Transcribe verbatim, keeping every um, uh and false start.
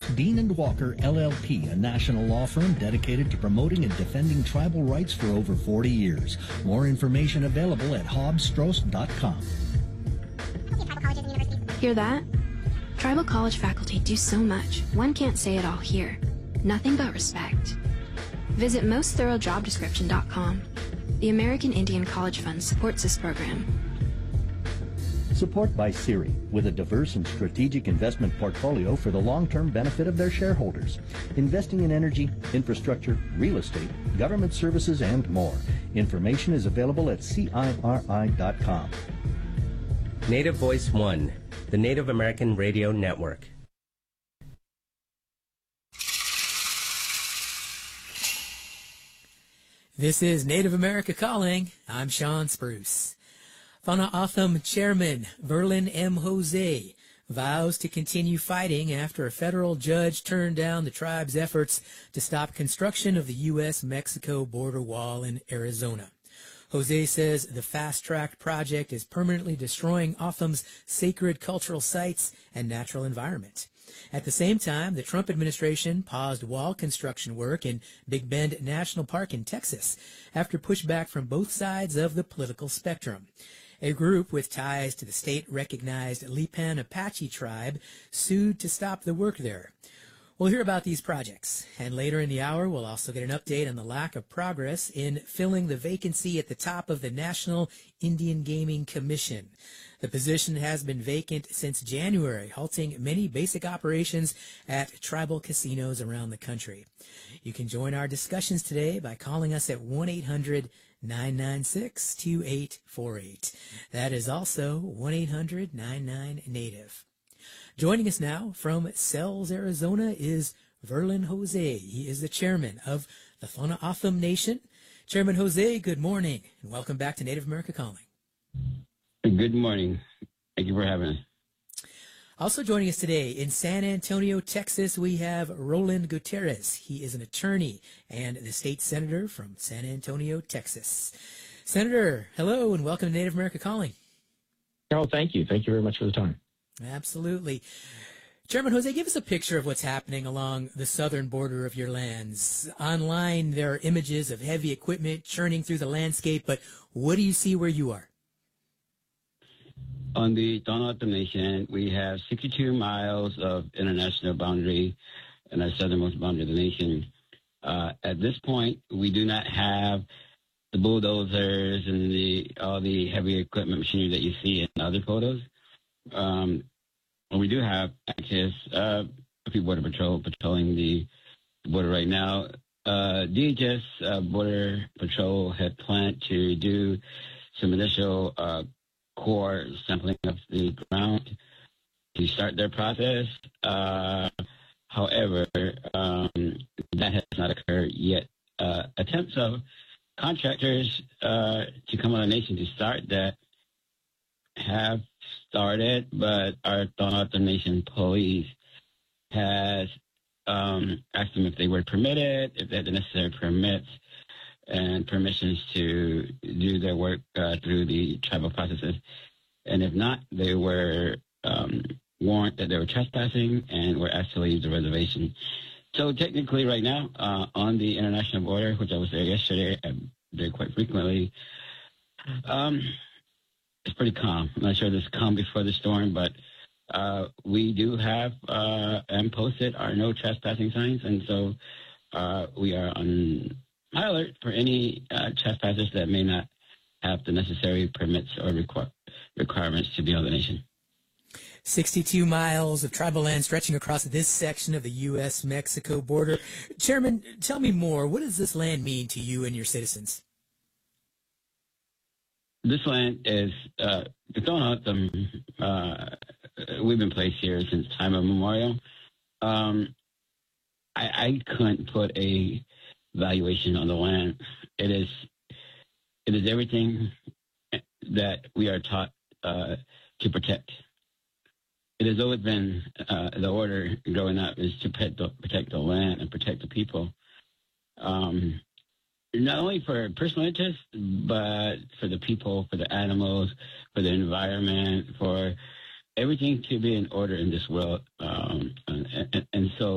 Dean and Walker, L L P, a national law firm dedicated to promoting and defending tribal rights for over forty years. More information available at hobbs stross dot com. Hear that? Tribal college faculty do so much, one can't say it all here. Nothing but respect. Visit most thorough job description dot com. The American Indian College Fund supports this program. Support by Siri, with a diverse and strategic investment portfolio for the long-term benefit of their shareholders. Investing in energy, infrastructure, real estate, government services, and more. Information is available at C I R I dot com. Native Voice One, the Native American Radio Network. This is Native America Calling. I'm Sean Spruce. Whana O'odham Chairman Verlin M. Jose vows to continue fighting after a federal judge turned down the tribe's efforts to stop construction of the U S Mexico border wall in Arizona. Jose says the fast-tracked project is permanently destroying O'odham's sacred cultural sites and natural environment. At the same time, the Trump administration paused wall construction work in Big Bend National Park in Texas after pushback from both sides of the political spectrum. A group with ties to the state-recognized Lipan Apache tribe sued to stop the work there. We'll hear about these projects, and later in the hour, we'll also get an update on the lack of progress in filling the vacancy at the top of the National Indian Gaming Commission. The position has been vacant since January, halting many basic operations at tribal casinos around the country. You can join our discussions today by calling us at one eight hundred nine nine six two eight four eight. That is also one eight hundred nine nine native. Joining us now from Sells, Arizona is Verlin Jose. He is the chairman of the Whana O'odham Nation. Chairman Jose, good morning, and welcome back to Native America Calling. Good morning. Thank you for having us. Also joining us today in San Antonio, Texas, we have Roland Gutierrez. He is an attorney and the state senator from San Antonio, Texas. Senator, hello, and welcome to Native America Calling. Oh, thank you. Thank you very much for the time. Absolutely. Chairman Jose, give us a picture of what's happening along the southern border of your lands. Online, there are images of heavy equipment churning through the landscape, but what do you see where you are? On the Whana O'odham Nation, we have sixty-two miles of international boundary and our southernmost boundary of the nation. Uh, at this point, we do not have the bulldozers and the all the heavy equipment machinery that you see in other photos. Um, we do have access, uh, a few Border Patrol patrolling the border right now. Uh, D H S uh, Border Patrol had planned to do some initial uh, core sampling of the ground to start their process. Uh, however, um, that has not occurred yet. Uh, attempts of contractors uh, to come on a nation to start that have started, but our Whana O'odham Nation police has um, asked them if they were permitted, if they had the necessary permits and permissions to do their work uh, through the tribal processes. And if not, they were um, warned that they were trespassing and were asked to leave the reservation. So technically right now, uh, on the international border, which I was there yesterday, I'm there quite frequently, um, it's pretty calm. I'm not sure this calm before the storm, but uh, we do have uh, and posted our no trespassing signs, and so uh, we are on high alert for any uh, trespassers that may not have the necessary permits or requ- requirements to be on the nation. sixty-two miles of tribal land stretching across this section of the U S Mexico border. Chairman, tell me more. What does this land mean to you and your citizens? This land is, uh, the Whana O'odham, uh, we've been placed here since time immemorial. Um, I, I couldn't put a valuation on the land. It is, it is everything that we are taught uh, to protect. It has always been uh, the order growing up is to protect the, protect the land and protect the people. Um, not only for personal interest, but for the people, for the animals, for the environment, for everything to be in order in this world. Um, and, and, and so